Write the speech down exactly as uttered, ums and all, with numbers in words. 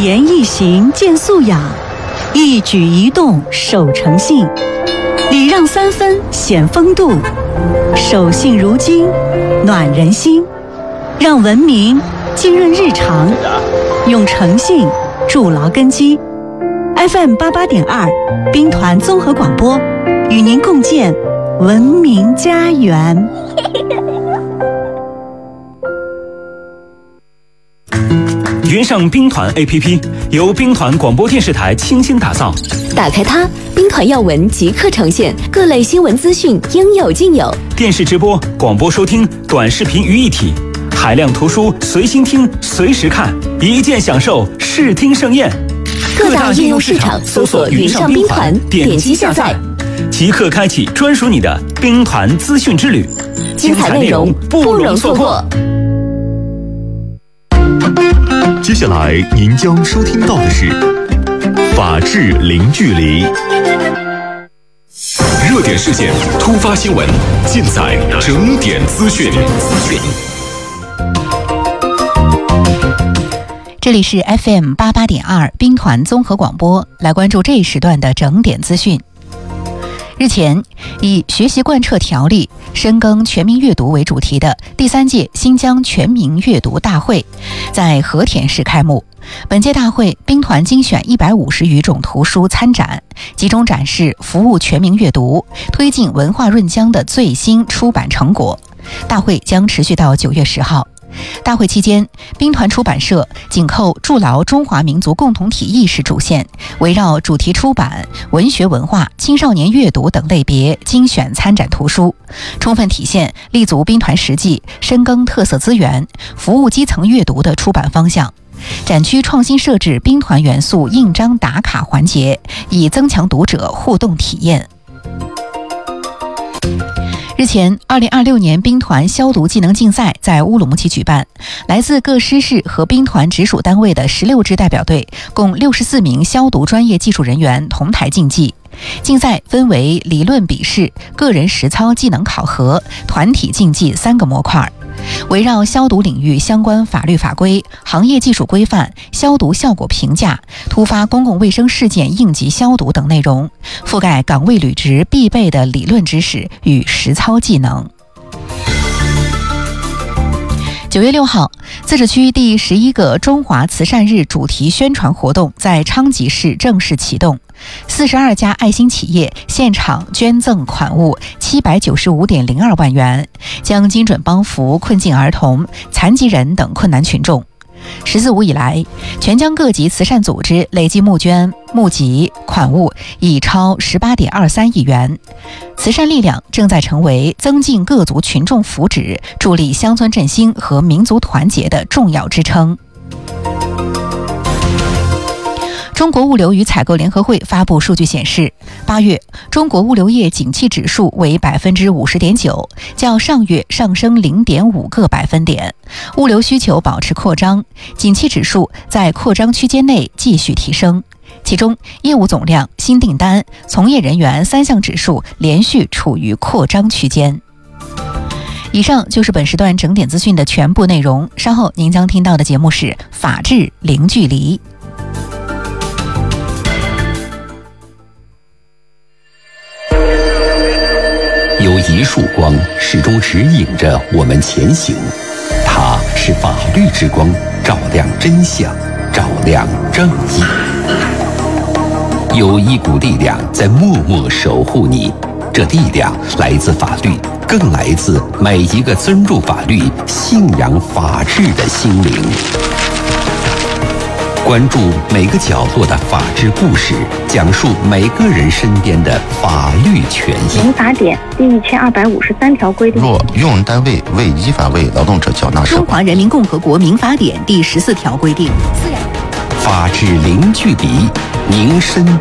一言一行见素养，一举一动守诚信，礼让三分显风度，守信如金暖人心，让文明浸润日常，用诚信筑牢根基。 F M 八八点二，兵团综合广播，与您共建文明家园。 云上兵团 A P P 由兵团广播电视台倾心打造， 打开它，兵团要闻即刻呈现，各类新闻资讯应有尽有。 电视直播、广播收听、短视频于一体，海量图书随心听、随时看，一键享受视听盛宴。 各大应用市场搜索“云上兵团”，点击下载， 即刻开启专属你的兵团资讯之旅， 精彩内容不容错过。 接下来您将收听到的是《法治零距离》，热点事件、突发新闻，尽在整点资讯。 这里是 F M 八八点二兵团综合广播，来关注这一时段的整点资讯。日前，以学习贯彻条例，深耕全民阅读为主题的第三届新疆全民阅读大会在和田市开幕。本届大会，兵团精选一百五十余种图书参展，集中展示服务全民阅读、推进文化润疆的最新出版成果。大会将持续到九月十号。大会期间，兵团出版社紧扣筑牢中华民族共同体意识主线，围绕主题出版、文学文化、青少年阅读等类别精选参展图书，充分体现立足兵团实际、深耕特色资源、服务基层阅读的出版方向。展区创新设置兵团元素印章打卡环节，以增强读者互动体验。日前，二零二六年兵团消毒技能竞赛在乌鲁木齐举办，来自各师事和兵团直属单位的十六支代表队，共六十四名消毒专业技术人员同台竞技。竞赛分为理论笔试、个人实操技能考核、团体竞技三个模块，围绕消毒领域相关法律法规、行业技术规范、消毒效果评价、突发公共卫生事件应急消毒等内容，覆盖岗位履职必备的理论知识与实操技能。九月六号，自治区第十一个中华慈善日主题宣传活动在昌吉市正式启动，四十二家爱心企业现场捐赠款物七百九十五点零二万元，将精准帮扶困境儿童、残疾人等困难群众。十四五以来，全疆各级慈善组织累计募捐募集款物已超十八点二三亿元。慈善力量正在成为增进各族群众福祉、助力乡村振兴和民族团结的重要支撑。中国物流与采购联合会发布数据显示，八月中国物流业景气指数为百分之五十点九，较上月上升零点五个百分点。物流需求保持扩张，景气指数在扩张区间内继续提升。其中，业务总量、新订单、从业人员三项指数连续处于扩张区间。以上就是本时段整点资讯的全部内容。稍后您将听到的节目是《法治零距离》。 有一束光始终指引着我们前行，它是法律之光，照亮真相，照亮正义。有一股力量在默默守护你，这力量来自法律，更来自每一个尊重法律、信仰法治的心灵。关注每个角落的法治故事，讲述每个人身边的法律权益。 民法典第一千二百五十三条规定， 若用人单位未依法为劳动者缴纳社保。中华人民共和国民法典第十四条规定， 法治零距离，您身边。